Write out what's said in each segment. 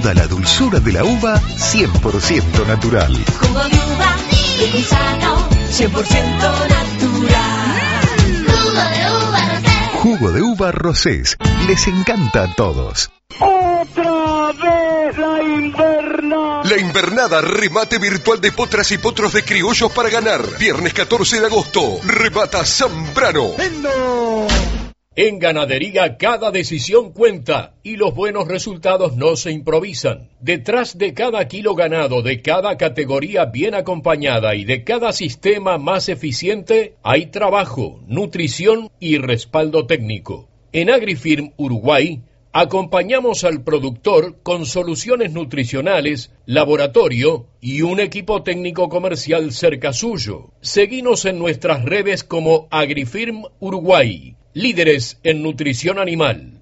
La dulzura de la uva 100% natural. Jugo de uva, sí, sano, 100% natural. Jugo de uva Rosés. Jugo de uva Rosés. Les encanta a todos. ¡Otra vez la invernada! La invernada, remate virtual de potras y potros de criollos para ganar. Viernes 14 de agosto, remata Zambrano. ¡Vendo! En ganadería cada decisión cuenta y los buenos resultados no se improvisan. Detrás de cada kilo ganado, de cada categoría bien acompañada y de cada sistema más eficiente, hay trabajo, nutrición y respaldo técnico. En AgriFirm Uruguay, acompañamos al productor con soluciones nutricionales, laboratorio y un equipo técnico comercial cerca suyo. Seguinos en nuestras redes como AgriFirm Uruguay. Líderes en nutrición animal.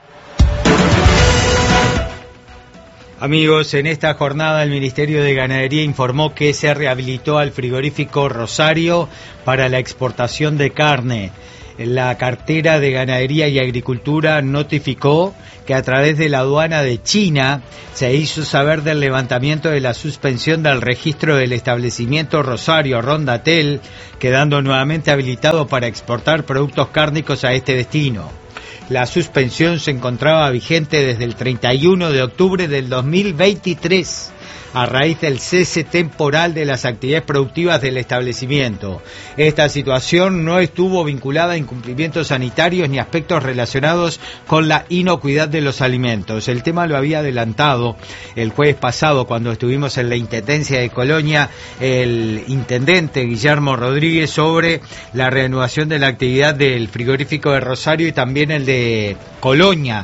Amigos, en esta jornada el Ministerio de Ganadería informó que se rehabilitó al frigorífico Rosario para la exportación de carne. La cartera de Ganadería y Agricultura notificó que a través de la aduana de China se hizo saber del levantamiento de la suspensión del registro del establecimiento Rosario Rondatel, quedando nuevamente habilitado para exportar productos cárnicos a este destino. La suspensión se encontraba vigente desde el 31 de octubre del 2023. A raíz del cese temporal de las actividades productivas del establecimiento. Esta situación no estuvo vinculada a incumplimientos sanitarios ni aspectos relacionados con la inocuidad de los alimentos. El tema lo había adelantado el jueves pasado cuando estuvimos en la Intendencia de Colonia, el intendente Guillermo Rodríguez, sobre la reanudación de la actividad del frigorífico de Rosario y también el de Colonia,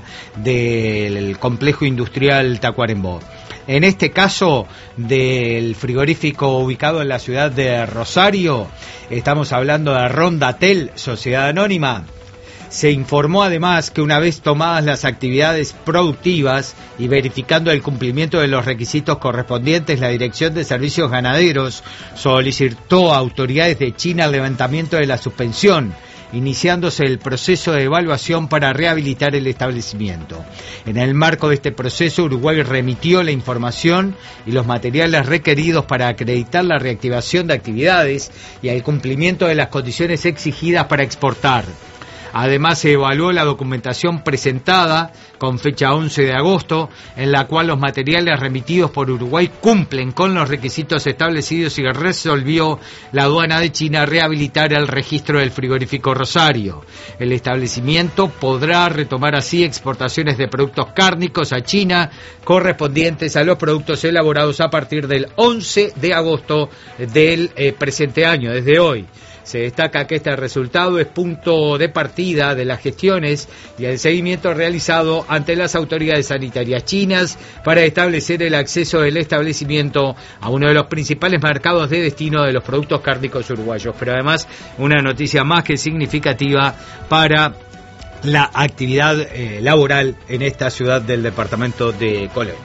del complejo industrial Tacuarembó. En este caso del frigorífico ubicado en la ciudad de Rosario, estamos hablando de Rondatel, Sociedad Anónima. Se informó además que una vez tomadas las actividades productivas y verificando el cumplimiento de los requisitos correspondientes, la Dirección de Servicios Ganaderos solicitó a autoridades de China el levantamiento de la suspensión, iniciándose el proceso de evaluación para rehabilitar el establecimiento. En el marco de este proceso, Uruguay remitió la información y los materiales requeridos para acreditar la reactivación de actividades y el cumplimiento de las condiciones exigidas para exportar. Además, se evaluó la documentación presentada con fecha 11 de agosto, en la cual los materiales remitidos por Uruguay cumplen con los requisitos establecidos y resolvió la aduana de China rehabilitar el registro del frigorífico Rosario. El establecimiento podrá retomar así exportaciones de productos cárnicos a China correspondientes a los productos elaborados a partir del 11 de agosto del presente año, desde hoy. Se destaca que este resultado es punto de partida de las gestiones y el seguimiento realizado ante las autoridades sanitarias chinas para establecer el acceso del establecimiento a uno de los principales mercados de destino de los productos cárnicos uruguayos. Pero además, una noticia más que significativa para la actividad laboral en esta ciudad del departamento de Colonia.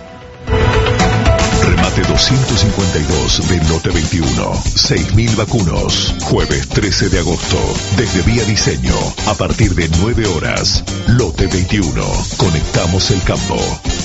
Remate 252 de Lote 21. 6.000 vacunos. Jueves 13 de agosto. Desde Vía Diseño. A partir de 9 horas. Lote 21. Conectamos el campo.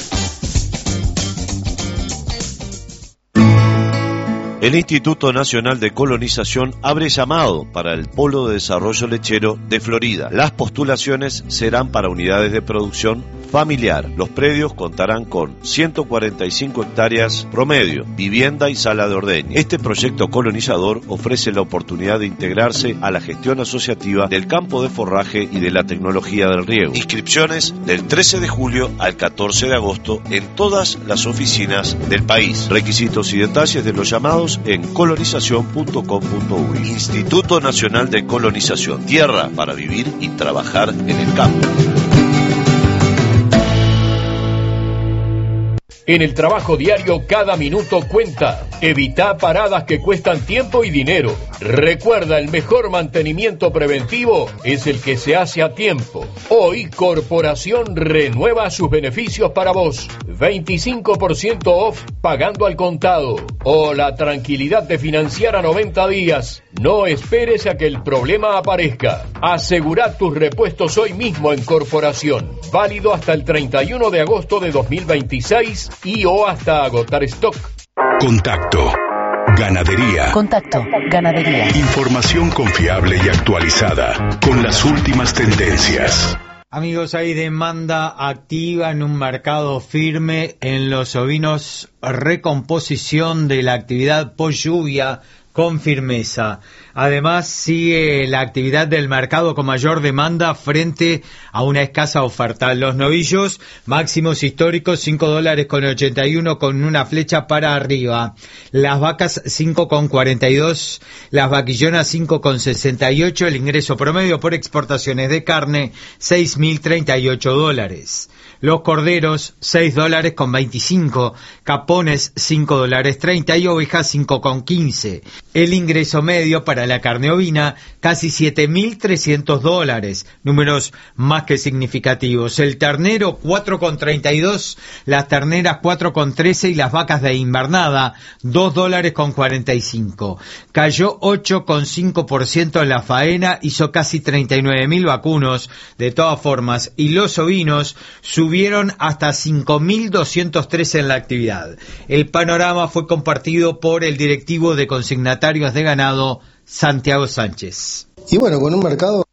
El Instituto Nacional de Colonización abre llamado para el Polo de Desarrollo Lechero de Florida. Las postulaciones serán para unidades de producción familiar. Los predios contarán con 145 hectáreas promedio, vivienda y sala de ordeño. Este proyecto colonizador ofrece la oportunidad de integrarse a la gestión asociativa del campo de forraje y de la tecnología del riego. Inscripciones del 13 de julio al 14 de agosto en todas las oficinas del país. Requisitos y detalles de los llamados en colonización.com.uy. Instituto Nacional de Colonización. Tierra para vivir y trabajar en el campo. En el trabajo diario, cada minuto cuenta. Evita paradas que cuestan tiempo y dinero. Recuerda, el mejor mantenimiento preventivo es el que se hace a tiempo. Hoy, Corporación renueva sus beneficios para vos. 25% off pagando al contado. O la tranquilidad de financiar a 90 días. No esperes a que el problema aparezca. Asegura tus repuestos hoy mismo en Corporación. Válido hasta el 31 de agosto de 2026 y o hasta agotar stock. Contacto. Ganadería. Contacto. Ganadería. Información confiable y actualizada con las últimas tendencias. Amigos, hay demanda activa en un mercado firme en los ovinos, recomposición de la actividad post lluvia con firmeza. Además, sigue la actividad del mercado con mayor demanda frente a una escasa oferta. Los novillos máximos históricos $5.81 con una flecha para arriba. Las vacas 5.42, las vaquillonas 5.68. El ingreso promedio por exportaciones de carne $6.038. Los corderos $6.25, capones $5.30 y ovejas $5.15. El ingreso medio para la carne ovina casi $7.300, números más que significativos. El ternero $4.32, las terneras $4.13 y las vacas de invernada $2.45. Cayó 8.5% en la faena, hizo casi 39.000 vacunos. De todas formas, y los ovinos subieron hasta 5.203 en la actividad. El panorama fue compartido por el directivo de consignatarios de ganado, Santiago Sánchez. Y bueno, con un mercado,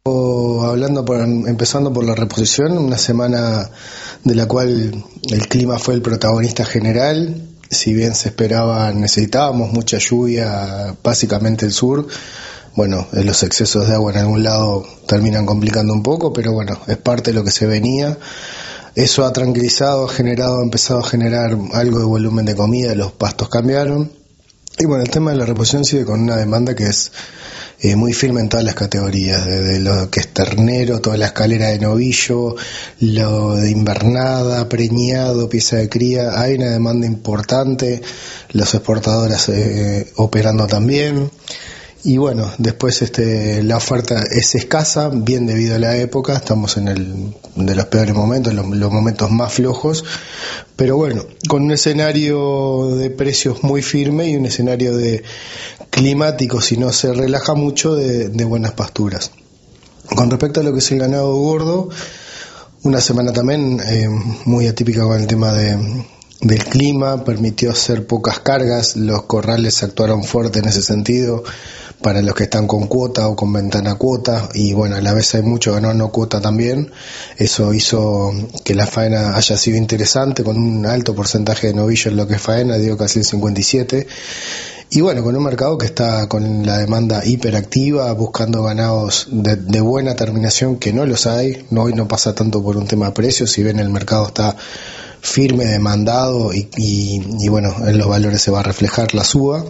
empezando por la reposición, una semana de la cual el clima fue el protagonista general. Si bien necesitábamos mucha lluvia, básicamente el sur. Bueno, los excesos de agua en algún lado terminan complicando un poco, pero bueno, es parte de lo que se venía. Eso ha tranquilizado, ha empezado a generar algo de volumen de comida, los pastos cambiaron. Y bueno, el tema de la reposición sigue con una demanda que es muy firme en todas las categorías, desde lo que es ternero, toda la escalera de novillo, lo de invernada, preñado, pieza de cría. Hay una demanda importante, las exportadoras operando también. Y bueno, después la oferta es escasa, bien debido a la época, estamos en de los peores momentos, los momentos más flojos, pero bueno, con un escenario de precios muy firme y un escenario de climático, si no se relaja mucho, de buenas pasturas. Con respecto a lo que es el ganado gordo, una semana también muy atípica con el tema del clima, permitió hacer pocas cargas, los corrales actuaron fuerte en ese sentido, para los que están con cuota o con ventana cuota, y bueno, a la vez hay mucho ganado no cuota también. Eso hizo que la faena haya sido interesante, con un alto porcentaje de novillos en lo que es faena, dio casi el 57%. Y bueno, con un mercado que está con la demanda hiperactiva, buscando ganados de buena terminación, que no los hay. Hoy no pasa tanto por un tema de precios, si bien el mercado está firme, demandado, y bueno, en los valores se va a reflejar la suba.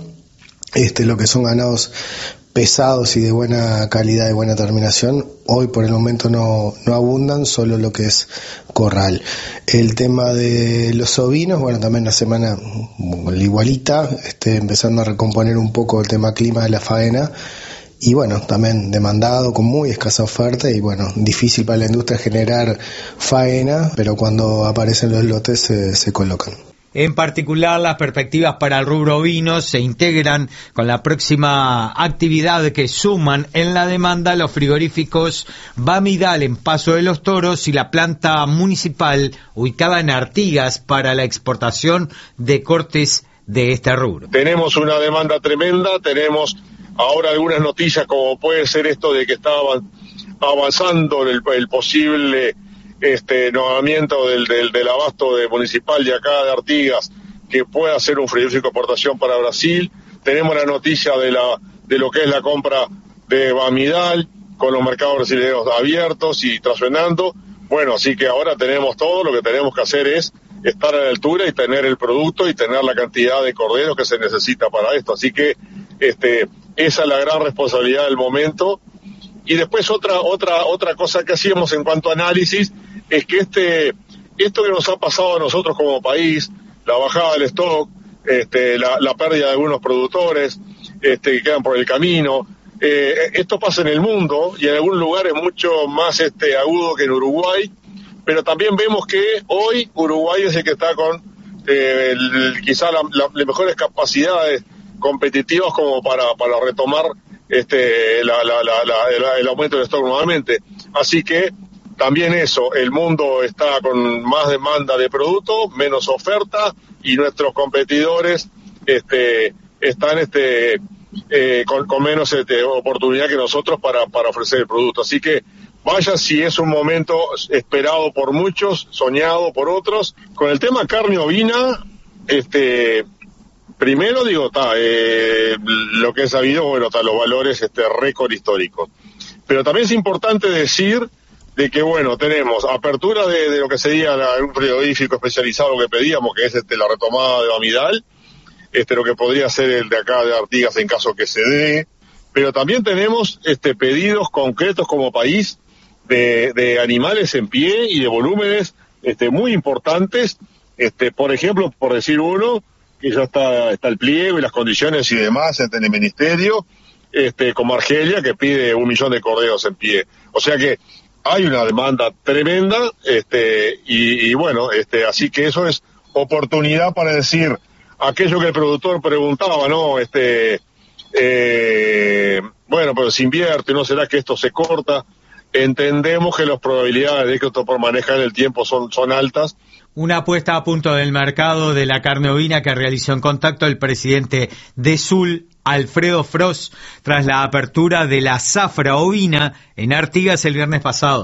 Lo que son ganados pesados y de buena calidad y buena terminación, hoy por el momento no abundan, solo lo que es corral. El tema de los ovinos, bueno, también una semana igualita, empezando a recomponer un poco el tema clima de la faena, y bueno, también demandado, con muy escasa oferta, y bueno, difícil para la industria generar faena, pero cuando aparecen los lotes se colocan. En particular, las perspectivas para el rubro ovino se integran con la próxima actividad que suman en la demanda los frigoríficos Bamidal en Paso de los Toros y la planta municipal ubicada en Artigas para la exportación de cortes de este rubro. Tenemos una demanda tremenda, tenemos ahora algunas noticias como puede ser esto de que estaba avanzando el posible nombramiento del abasto municipal de acá de Artigas, que pueda hacer un frigorífico de exportación para Brasil. Tenemos la noticia de lo que es la compra de Bamidal, con los mercados brasileños abiertos y trascendiendo. Bueno, así que ahora tenemos todo, lo que tenemos que hacer es estar a la altura y tener el producto y tener la cantidad de corderos que se necesita para esto. Así que esa es la gran responsabilidad del momento. Y después otra cosa que hacíamos en cuanto a análisis es que esto que nos ha pasado a nosotros como país, la bajada del stock, la pérdida de algunos productores que quedan por el camino. Esto pasa en el mundo y en algunos lugares mucho más agudo que en Uruguay, pero también vemos que hoy Uruguay es el que está con quizá las mejores capacidades competitivas como para retomar el aumento del stock nuevamente. Así que también eso, el mundo está con más demanda de producto, menos oferta, y nuestros competidores están con menos oportunidad que nosotros para ofrecer el producto. Así que vaya si es un momento esperado por muchos, soñado por otros. Con el tema carne ovina, primero digo, lo que he sabido, bueno, los valores récord históricos. Pero también es importante decir de que, bueno, tenemos apertura de lo que sería un frigorífico especializado, lo que pedíamos, que es la retomada de Bamidal, lo que podría ser el de acá de Artigas en caso que se dé, pero también tenemos pedidos concretos como país de animales en pie y de volúmenes muy importantes, por ejemplo, por decir uno, que ya está el pliego y las condiciones y demás en el ministerio, como Argelia, que pide 1 millón de corderos en pie. O sea que hay una demanda tremenda, y bueno, así que eso es oportunidad para decir aquello que el productor preguntaba, ¿no? Bueno, pero se invierte, ¿no será que esto se corta? Entendemos que las probabilidades de que esto permanezca en el tiempo son altas. Una puesta a punto del mercado de la carne ovina que realizó en contacto el presidente de SUL, Alfredo Frost, tras la apertura de la zafra ovina en Artigas el viernes pasado.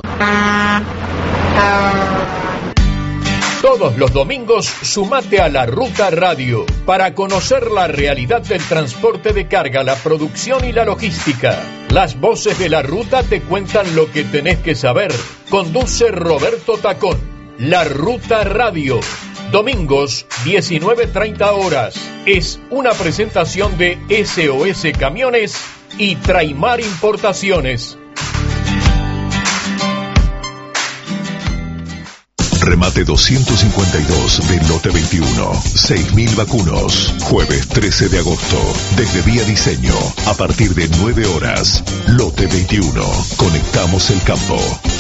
Todos los domingos sumate a La Ruta Radio para conocer la realidad del transporte de carga, la producción y la logística. Las voces de La Ruta te cuentan lo que tenés que saber. Conduce Roberto Tacón. La Ruta Radio. Domingos, 19:30 horas. Es una presentación de SOS Camiones y Traimar Importaciones. Remate 252 de Lote 21. 6.000 vacunos. Jueves 13 de agosto. Desde Vía Diseño. A partir de 9 horas. Lote 21. Conectamos el campo.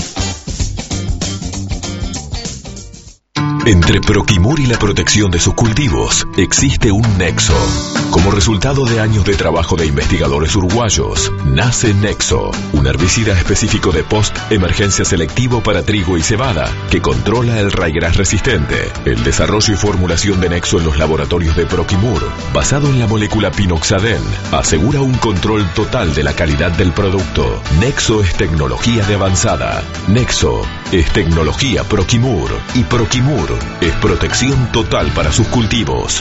Entre Proquimur y la protección de sus cultivos existe un nexo. Como resultado de años de trabajo de investigadores uruguayos, nace Nexo, un herbicida específico de post-emergencia selectivo para trigo y cebada, que controla el raigras resistente. El desarrollo y formulación de Nexo en los laboratorios de Proquimur, basado en la molécula pinoxadén, asegura un control total de la calidad del producto. Nexo es tecnología de avanzada. Nexo es tecnología Proquimur. Y Proquimur es protección total para sus cultivos.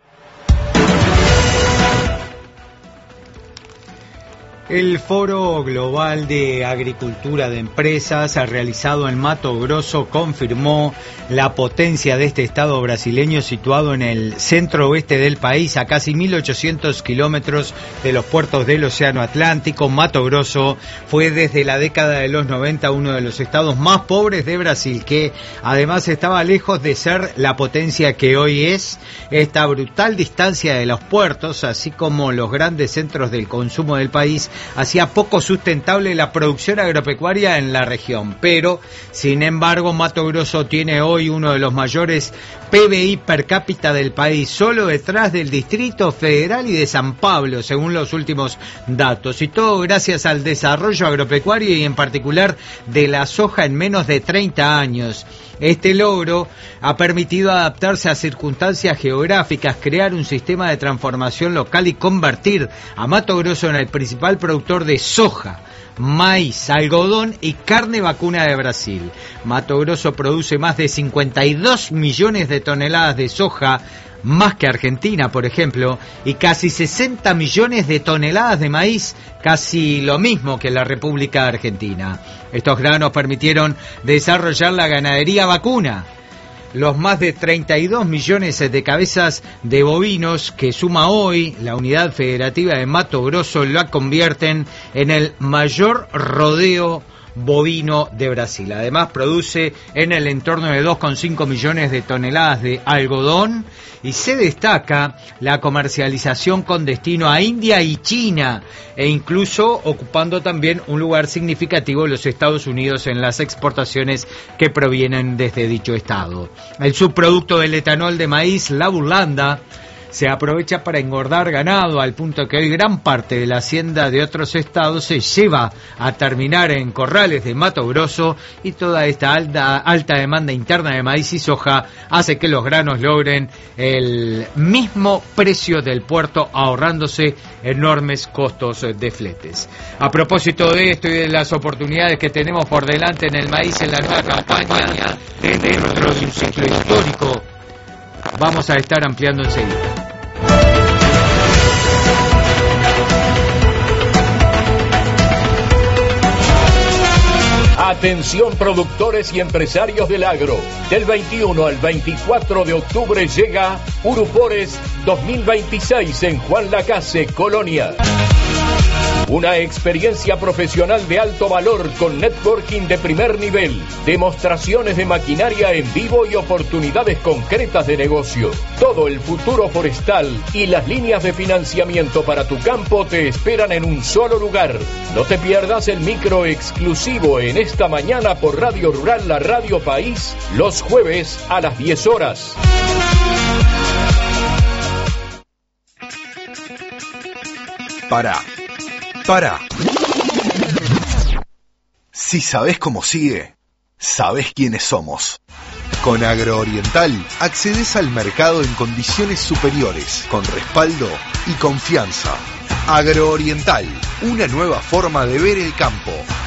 El Foro Global de Agricultura de Empresas, realizado en Mato Grosso, confirmó la potencia de este estado brasileño situado en el centro oeste del país, a casi 1.800 kilómetros de los puertos del Océano Atlántico. Mato Grosso fue desde la década de los 90 uno de los estados más pobres de Brasil, que además estaba lejos de ser la potencia que hoy es. Esta brutal distancia de los puertos, así como los grandes centros del consumo del país, hacía poco sustentable la producción agropecuaria en la región. Pero, sin embargo, Mato Grosso tiene hoy uno de los mayores PBI per cápita del país, solo detrás del Distrito Federal y de San Pablo, según los últimos datos. Y todo gracias al desarrollo agropecuario y en particular de la soja en menos de 30 años. Este logro ha permitido adaptarse a circunstancias geográficas, crear un sistema de transformación local y convertir a Mato Grosso en el principal productor de soja, maíz, algodón y carne vacuna de Brasil. Mato Grosso produce más de 52 millones de toneladas de soja, más que Argentina, por ejemplo, y casi 60 millones de toneladas de maíz, casi lo mismo que la República Argentina. Estos granos permitieron desarrollar la ganadería vacuna. Los más de 32 millones de cabezas de bovinos que suma hoy la Unidad Federativa de Mato Grosso la convierten en el mayor rodeo bovino de Brasil. Además produce en el entorno de 2,5 millones de toneladas de algodón y se destaca la comercialización con destino a India y China e incluso ocupando también un lugar significativo en los Estados Unidos en las exportaciones que provienen desde dicho estado. El subproducto del etanol de maíz, la burlanda, se aprovecha para engordar ganado al punto que hoy gran parte de la hacienda de otros estados se lleva a terminar en corrales de Mato Grosso y toda esta alta demanda interna de maíz y soja hace que los granos logren el mismo precio del puerto ahorrándose enormes costos de fletes. A propósito de esto y de las oportunidades que tenemos por delante en el maíz en la nueva campaña dentro de un ciclo histórico, vamos a estar ampliando enseguida. Atención productores y empresarios del agro. Del 21 al 24 de octubre llega Urupores 2026 en Juan Lacase, Colonia. Una experiencia profesional de alto valor con networking de primer nivel, demostraciones de maquinaria en vivo y oportunidades concretas de negocio. Todo el futuro forestal y las líneas de financiamiento para tu campo te esperan en un solo lugar. No te pierdas el micro exclusivo en esta mañana por Radio Rural, la Radio País, los jueves a las 10 horas. Para. Si sabés cómo sigue, sabés quiénes somos. Con Agrooriental accedes al mercado en condiciones superiores, con respaldo y confianza. Agrooriental, una nueva forma de ver el campo.